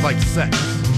like sex.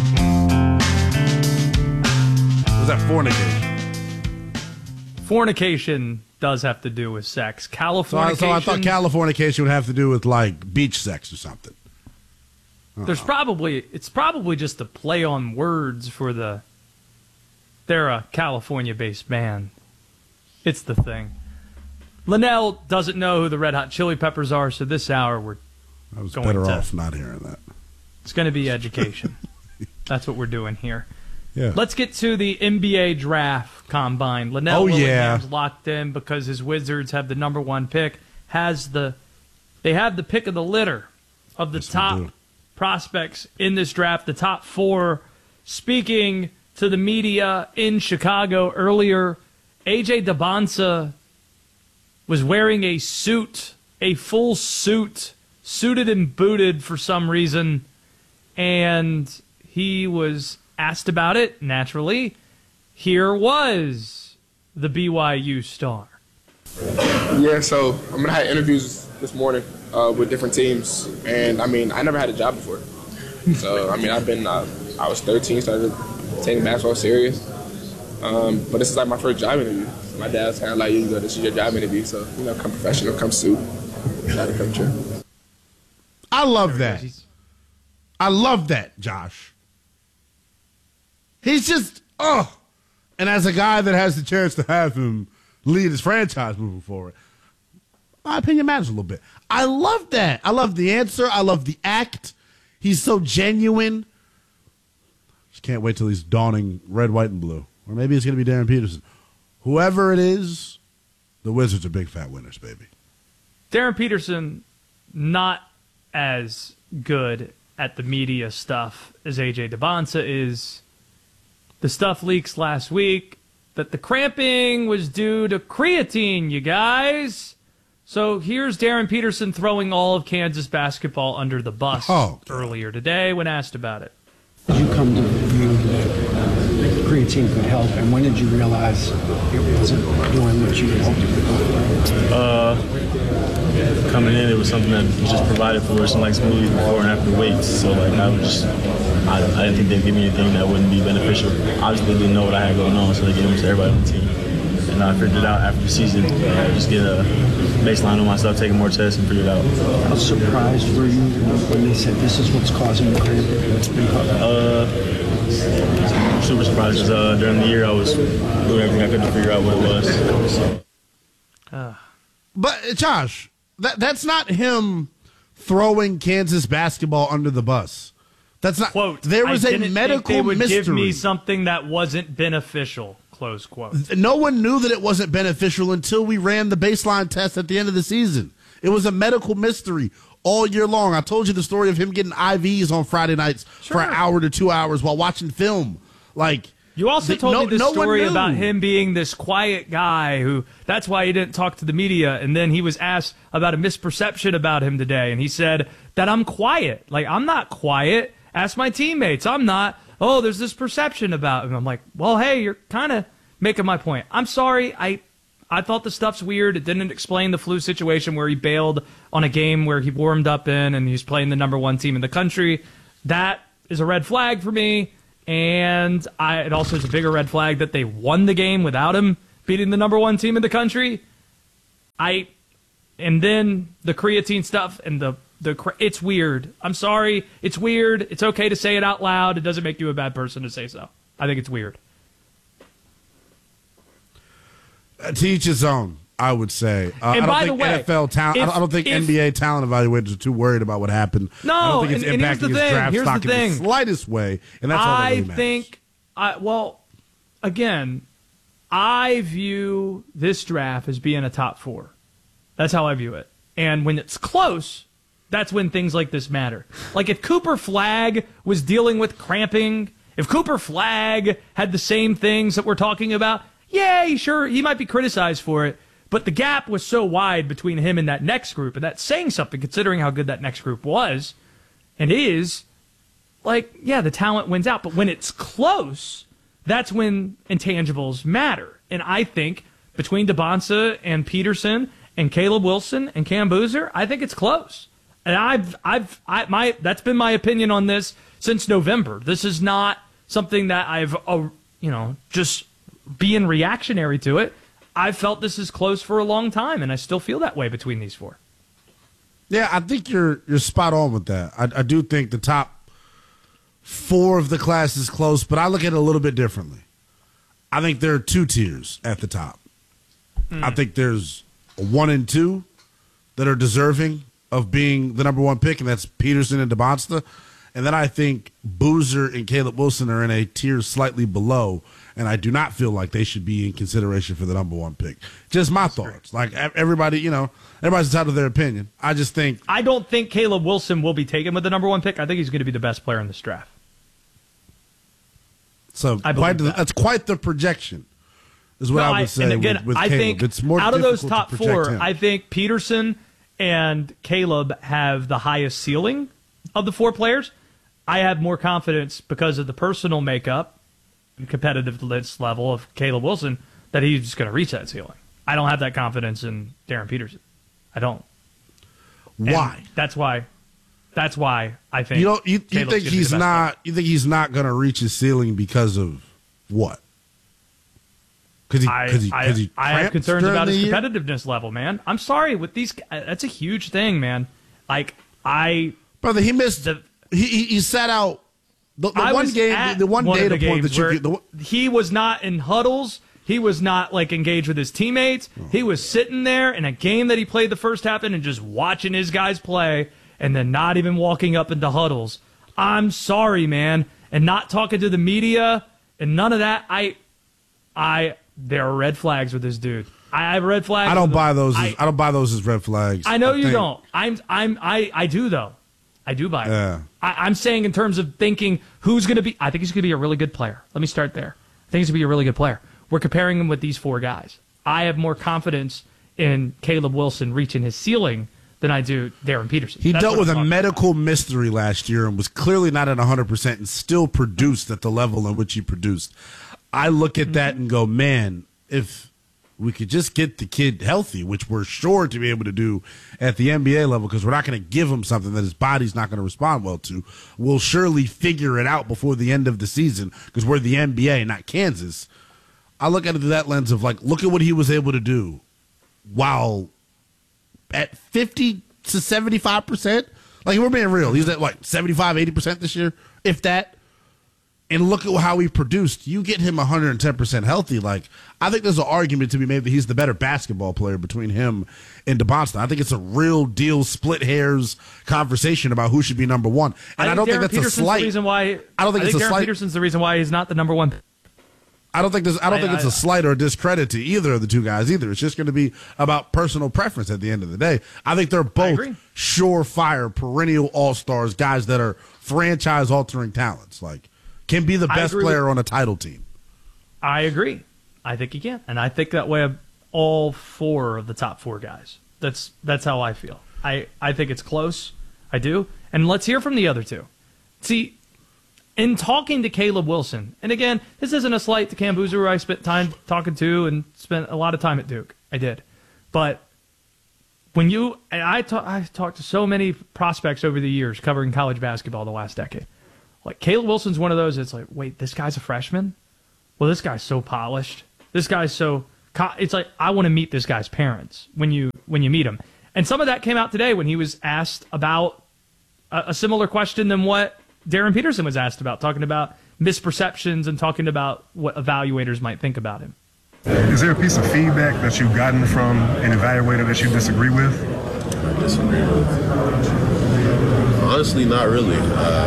Was that fornication? Fornication does have to do with sex. Californication. So I thought Californication would have to do with like beach sex or something. It's probably just a play on words for they're a California-based band. It's the thing. Linnell doesn't know who the Red Hot Chili Peppers are, so this hour I was better off not hearing that. It's going to be education. That's what we're doing here. Yeah. Let's get to the NBA draft combine. Linnell Willingham's locked in because his Wizards have the number 1 pick. They have the pick of the litter of the top prospects in this draft, the top 4. Speaking to the media in Chicago earlier, AJ Dybantsa was wearing a suit, a full suit, suited and booted for some reason, and he was asked about it, naturally. Here was the BYU star. Yeah, so I'm going to have interviews this morning with different teams, and, I mean, I never had a job before. So, I mean, I was 13, started taking basketball serious, but this is like my first job interview. My dad's kind of like, this is your job interview, so, come professional, come suit, try to come true. I love that. I love that, Josh. He's just, and as a guy that has the chance to have him lead his franchise moving forward, my opinion matters a little bit. I love that. I love the answer. I love the act. He's so genuine. Just can't wait till he's donning red, white, and blue. Or maybe it's going to be Darren Peterson. Whoever it is, the Wizards are big fat winners, baby. Darren Peterson, not as good at the media stuff as AJ Dybantsa is. The stuff leaks last week that the cramping was due to creatine, you guys. So here's Darren Peterson throwing all of Kansas basketball under the bus earlier today when asked about it. Did you come to the view that creatine could help, and when did you realize it wasn't doing what you had hoped it would? Coming in, it was something that was just provided for us in like smoothies before and after weights. So like I didn't think they'd give me anything that wouldn't be beneficial. Obviously, they didn't know what I had going on, so they gave them to everybody on the team. And I figured it out after the season. Just get a baseline on myself, taking more tests, and figure it out. How surprised were you when they said this is what's causing the cramping? I'm super surprised because during the year I was doing everything I could to figure out what it was. So. But Josh, that's not him throwing Kansas basketball under the bus. That's not. Quote, there was a medical they would mystery. give me something that wasn't beneficial. Close quote. No one knew that it wasn't beneficial until we ran the baseline test at the end of the season. It was a medical mystery all year long. I told you the story of him getting IVs on Friday nights for an hour to 2 hours while watching film. Like, you also told me the story about him being this quiet guy who, that's why he didn't talk to the media. And then he was asked about a misperception about him today. And he said that I'm quiet. Like, I'm not quiet. Ask my teammates. I'm not. Oh, there's this perception about him. I'm like, well, hey, you're kind of making my point. I'm sorry. I thought the stuff's weird. It didn't explain the flu situation where he bailed on a game where he warmed up in and he's playing the number 1 team in the country. That is a red flag for me. And it also is a bigger red flag that they won the game without him beating the number 1 team in the country. And then the creatine stuff and it's weird. I'm sorry. It's weird. It's okay to say it out loud. It doesn't make you a bad person to say so. I think it's weird. To each his own, I would say. I don't think NFL talent. I don't think NBA talent evaluators are too worried about what happened. No, I don't think it's impacting his draft stock in the slightest way, and that's all that really matters. Again, I view this draft as being a top 4. That's how I view it. And when it's close, that's when things like this matter. Like if Cooper Flagg was dealing with cramping, if Cooper Flagg had the same things that we're talking about, yeah, sure, he might be criticized for it. But the gap was so wide between him and that next group, and that's saying something considering how good that next group was and is. Like, yeah, the talent wins out. But when it's close, that's when intangibles matter. And I think between Dybantsa and Peterson and Caleb Wilson and Cam Boozer, I think it's close. And that's been my opinion on this since November. This is not something that I've, just being reactionary to it. I've felt this is close for a long time, and I still feel that way between these four. Yeah, I think you're spot on with that. I do think the top four of the class is close, but I look at it a little bit differently. I think there are two tiers at the top. I think there's a 1 and 2 that are deserving of being the number one pick, and that's Peterson and DeBonsta. And then I think Boozer and Caleb Wilson are in a tier slightly below, and I do not feel like they should be in consideration for the number one pick. Just my thoughts. Like, everybody, everybody's entitled to their opinion. I don't think Caleb Wilson will be taken with the number one pick. I think he's going to be the best player in this draft. So that's quite the projection, is what I would say. And again, with I Caleb. think It's more out of those difficult top to project four, him. I think Peterson and Caleb have the highest ceiling of the four players. I have more confidence because of the personal makeup and competitiveness level of Caleb Wilson that he's just going to reach that ceiling. I don't have that confidence in Darren Peterson. I don't. Why? And that's why I think you think he's not. You think he's not going to reach his ceiling because of what? Because he I have concerns about his year? competitiveness level, man. I'm sorry with these. That's a huge thing, man. Brother, he missed. He sat out the one game. The one data point that he was not in huddles. He was not engaged with his teammates. He was sitting there in a game that he played the first half in and just watching his guys play, and then not even walking up into huddles. I'm sorry, man, and not talking to the media and none of that. There are red flags with this dude. I have red flags. I don't buy those. I don't buy those as red flags. I know you don't. I do though. I do buy it. Yeah. I'm saying in terms of thinking who's going to be. I think he's going to be a really good player. Let me start there. I think he's going to be a really good player. We're comparing him with these four guys. I have more confidence in Caleb Wilson reaching his ceiling than I do Darren Peterson. He dealt with a medical mystery last year and was clearly not at 100% and still produced at the level in which he produced. I look at that and go, man, if we could just get the kid healthy, which we're sure to be able to do at the NBA level, because we're not going to give him something that his body's not going to respond well to. We'll surely figure it out before the end of the season because we're the NBA, not Kansas. I look at it through that lens of look at what he was able to do while at 50 to 75%. Like, we're being real. He's at 75, 80% this year, if that. And look at how he produced. You get him 110% healthy. I think there's an argument to be made that he's the better basketball player between him and DeBonsta. I think it's a real deal, split hairs conversation about who should be number one. And I don't think that's a slight. I don't think it's a slight. Peterson's the reason why he's not the number one. I don't think it's a slight or a discredit to either of the two guys either. It's just going to be about personal preference at the end of the day. I think they're both surefire, perennial all-stars, guys that are franchise-altering talents. Can be the best player on a title team. I agree. I think he can. And I think that way of all four of the top four guys. That's how I feel. I think it's close. I do. And let's hear from the other two. See, in talking to Caleb Wilson, and again, this isn't a slight to Cam Boozer, who I spent time talking to and spent a lot of time at Duke. I did. But I talked to so many prospects over the years covering college basketball the last decade. Caleb Wilson's one of those that's wait, this guy's a freshman? Well, this guy's so polished. This guy's so... It's I want to meet this guy's parents when you meet him. And some of that came out today when he was asked about a similar question than what Darren Peterson was asked about, talking about misperceptions and talking about what evaluators might think about him. Is there a piece of feedback that you've gotten from an evaluator that you disagree with? I disagree with? Honestly, not really.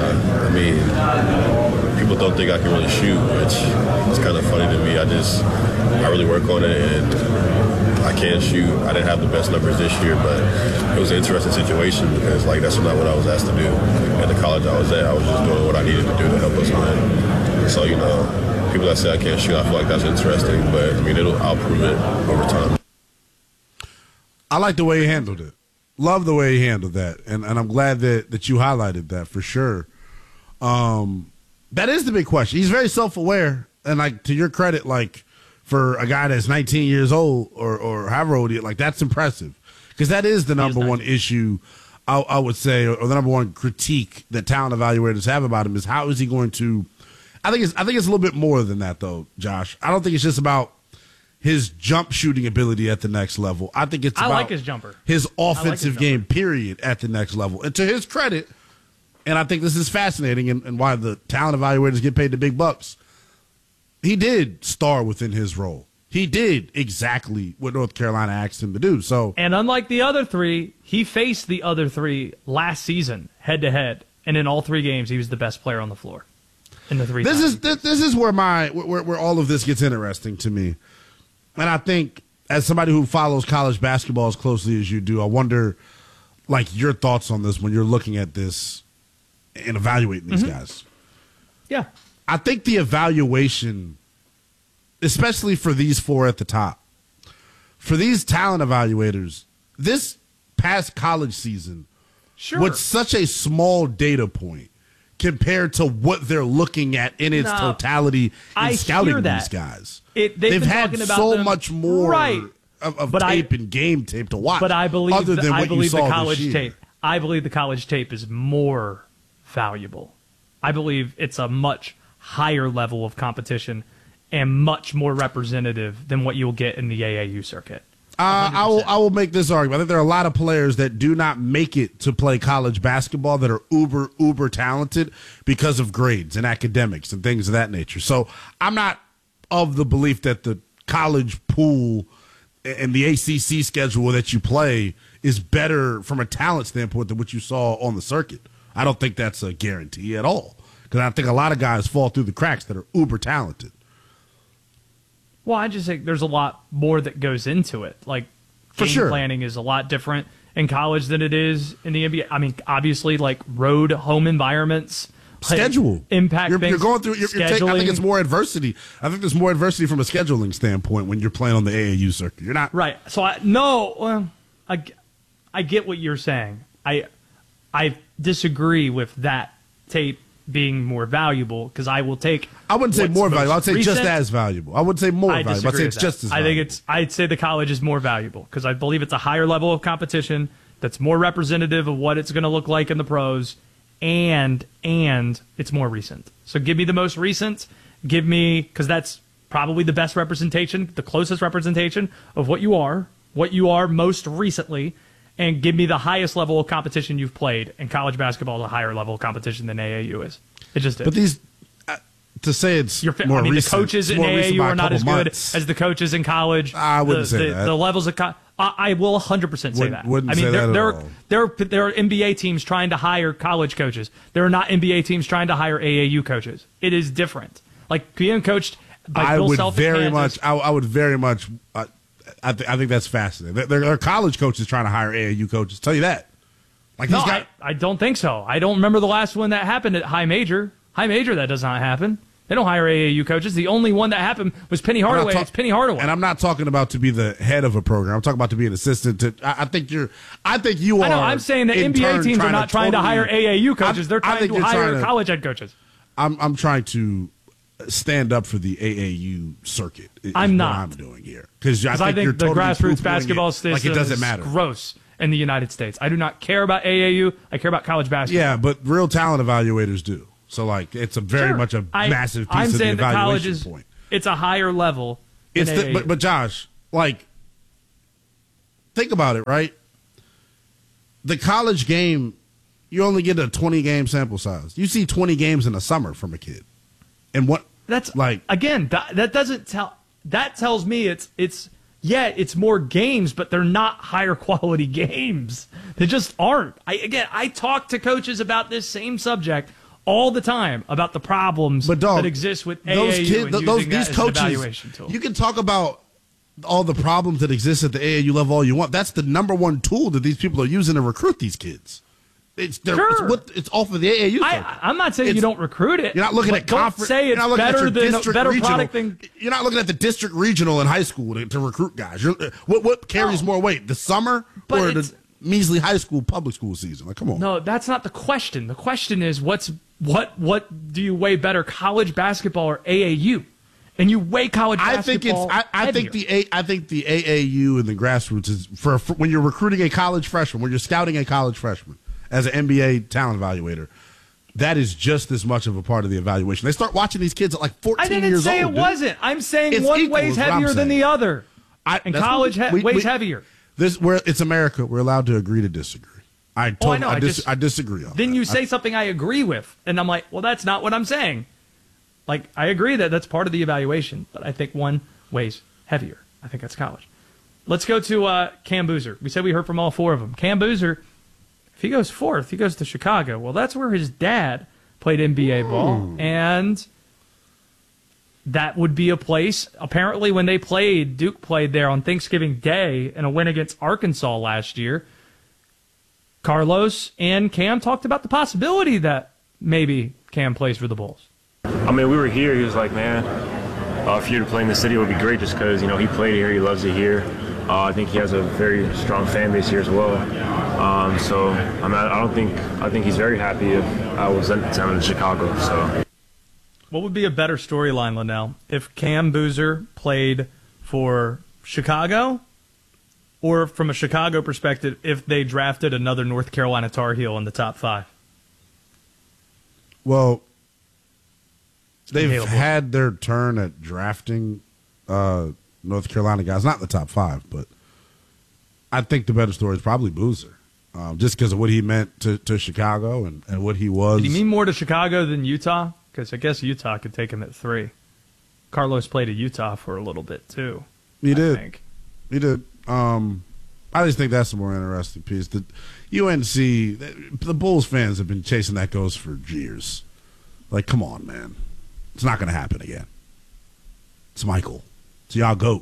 People don't think I can really shoot, which is kind of funny to me. I really work on it, and I can shoot. I didn't have the best numbers this year, but it was an interesting situation because, that's not what I was asked to do. At the college I was at, I was just doing what I needed to do to help us win. So, people that say I can't shoot, I feel like that's interesting, but, I'll prove it over time. I like the way he handled it. Love the way he handled that, and I'm glad that you highlighted that for sure. That is the big question. He's very self-aware, and to your credit, for a guy that's 19 years old or however old he is, that's impressive because that is the number one issue I would say, or the number one critique that talent evaluators have about him is how is he going to. I think it's a little bit more than that, though, Josh. I don't think it's just about his jump shooting ability at the next level. I think it's about like his jumper. His offensive game, period, at the next level. And to his credit, and I think this is fascinating and why the talent evaluators get paid the big bucks, he did star within his role. He did exactly what North Carolina asked him to do. So, and unlike the other three, he faced the other three last season head-to-head, and in all 3 games, he was the best player on the floor. In the 3 this is where where all of this gets interesting to me. And I think, as somebody who follows college basketball as closely as you do, I wonder, like, your thoughts on this when you're looking at this and evaluating these guys. Yeah. I think the evaluation, especially for these 4 at the top, for these talent evaluators, this past college season was such a small data point compared to what they're looking at in its totality in scouting these guys. They've had so much more of tape and game tape to watch. But I believe other than what you saw the college this year. tape. I believe the college tape is more valuable. I believe it's a much higher level of competition and much more representative than what you'll get in the AAU circuit. I will make this argument. I think there are a lot of players that do not make it to play college basketball that are uber talented because of grades and academics and things of that nature. So I'm not of the belief that the college pool and the ACC schedule that you play is better from a talent standpoint than what you saw on the circuit. I don't think that's a guarantee at all, because I think a lot of guys fall through the cracks that are uber talented. Well, I just think there's a lot more that goes into it. Like, game planning is a lot different in college than it is in the NBA. I mean, obviously, like, road home environments, schedule impact things. You're going through. I think it's more adversity. I think there's more adversity from a scheduling standpoint when you're playing on the AAU circuit. You're not right. So I get what you're saying. I disagree with that tape being more valuable, because I will take. I wouldn't say more valuable. I would say just as valuable. I wouldn't say more valuable. I'd say it's just as valuable. I'd say the college is more valuable, because I believe it's a higher level of competition that's more representative of what it's going to look like in the pros, and it's more recent. So give me the most recent. Give me, because that's probably the best representation, the closest representation of what you are most recently. And give me the highest level of competition you've played. And college basketball is a higher level of competition than AAU is. It just is. But these, to say it's more recent, the coaches in AAU are not as good as the coaches in college. I wouldn't say that. The levels of I will 100% say that. Wouldn't say that at all. There are NBA teams trying to hire college coaches. There are not NBA teams trying to hire AAU coaches. It is different. Like being coached by Bill Self in Kansas. I would very much. I think that's fascinating. There are college coaches trying to hire AAU coaches. Tell you that. Like no, I don't think so. I don't remember the last one that happened at High Major. High Major, that does not happen. They don't hire AAU coaches. The only one that happened was Penny Hardaway. It's Penny Hardaway. And I'm not talking about to be the head of a program. I'm talking about to be an assistant. I think you are. I know. I'm saying that NBA teams are not trying to hire AAU coaches. They're trying to hire college head coaches. I'm trying to stand up for the AAU circuit. I'm not. What I'm doing here, because I think the totally grassroots basketball system like it doesn't matter. Is gross in the United States. I do not care about AAU. I care about college basketball. Yeah, but real talent evaluators do. So like it's a very much a massive piece of the evaluation point. It's a higher level. But Josh, like, think about it, right? The college game, you only get a 20-game sample size. You see 20 games in the summer from a kid. And what that's like again, that doesn't tell. That tells me it's more games, but they're not higher quality games. They just aren't. I talk to coaches about this same subject all the time, about the problems that exist with AAU and using that as an evaluation tool. You can talk about all the problems that exist at the AAU level all you want. That's the number one tool that these people are using to recruit these kids. It's off of the AAU. I'm not saying you don't recruit it. You're not looking at conference. Say it's better than a better product than. You're not looking at the district regional in high school to recruit guys. What carries more weight, the summer or the measly high school public school season? Like, come on. No, that's not the question. The question is what do you weigh better, college basketball or AAU? And you weigh college I basketball I think the AAU and the grassroots is for when you're recruiting a college freshman, when you're scouting a college freshman as an NBA talent evaluator, that is just as much of a part of the evaluation. They start watching these kids at like 14 years old. I didn't say it wasn't. I'm saying one weighs heavier than the other. And college weighs heavier. It's America. We're allowed to agree to disagree. I disagree on that. Then you say something I agree with, and I'm like, well, that's not what I'm saying. Like, I agree that that's part of the evaluation, but I think one weighs heavier. I think that's college. Let's go to Cam Boozer. We said we heard from all four of them. Cam Boozer, if he goes fourth, he goes to Chicago. Well, that's where his dad played NBA ball, and that would be a place. Apparently, when they played, Duke played there on Thanksgiving Day in a win against Arkansas last year. Carlos and Cam talked about the possibility that maybe Cam plays for the Bulls. I mean, we were here. He was like, man, for you to play in the city would be great just because, he played here. He loves it here. I think he has a very strong fan base here as well. I think he's very happy if I was sent to Chicago. So, what would be a better storyline, Linnell, if Cam Boozer played for Chicago, or from a Chicago perspective, if they drafted another North Carolina Tar Heel in the top 5? Well, they've had their turn at drafting North Carolina guys, not in the top 5, but I think the better story is probably Boozer, just because of what he meant to Chicago and what he was. Did he mean more to Chicago than Utah? Because I guess Utah could take him at 3. Carlos played at Utah for a little bit, too. He did. I just think that's the more interesting piece. The UNC, the Bulls fans have been chasing that ghost for years. Like, come on, man. It's not going to happen again. It's Michael. It's y'all GOAT.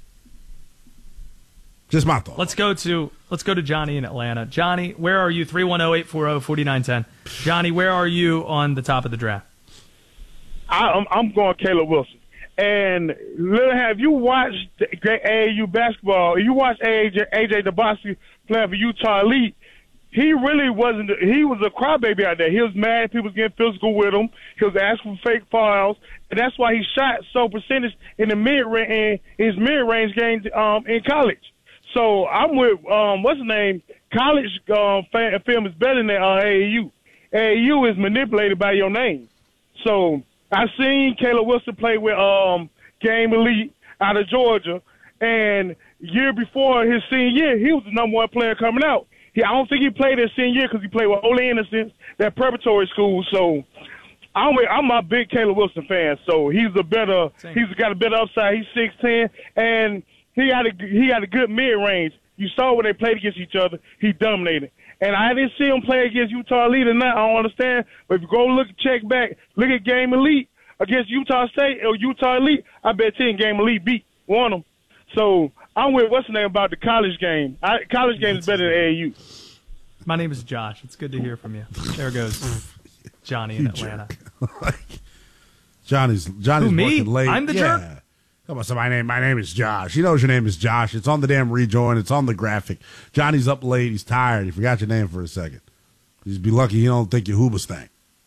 Just my thought. Let's go to Johnny in Atlanta. Johnny, where are you? 310-840-4910. Johnny, where are you on the top of the draft? I'm going Caleb Wilson. And have you watched AAU basketball? You watched AJ DeBoski playing for Utah Elite. He really wasn't. He was a crybaby out there. He was mad. People was getting physical with him. He was asking for fake fouls, and that's why he shot so percentage in the his mid range game in college. So I'm with what's his name? College film is better than AAU. AAU is manipulated by your name. So I seen Caleb Wilson play with Game Elite out of Georgia, and year before his senior year, he was the number 1 player coming out. I don't think he played his senior year because he played with Ole Innocence, that preparatory school. So I'm a big Caleb Wilson fan. So he's got a better upside. He's 6'10", and he got a good mid range. You saw when they played against each other, he dominated. And I didn't see him play against Utah Elite or not. I don't understand. But if you go check back, look at Game Elite against Utah State or Utah Elite, I bet 10 Game Elite won them. So I'm with what's the name about the college game. College game is better than AAU. My name is Josh. It's good to hear from you. There goes Johnny in Atlanta. Johnny's Who, me? working late. I'm the jerk? Come on, so my name is Josh. He knows your name is Josh. It's on the damn rejoin. It's on the graphic. Johnny's up late. He's tired. He forgot your name for a second. Just be lucky he don't think you're Hoobastank.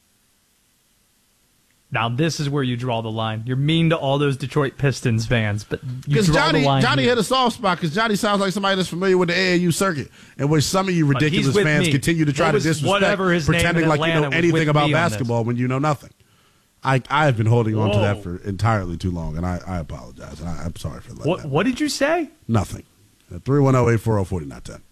Now, this is where you draw the line. You're mean to all those Detroit Pistons fans, but you draw the line. Johnny hit a soft spot because Johnny sounds like somebody that's familiar with the AAU circuit, in which some of you ridiculous fans continue to try to disrespect, pretending like you know anything about basketball when you know nothing. I have been holding on to that for entirely too long, and I apologize. And I'm sorry for that. What did you say? Nothing. 310-840-4910.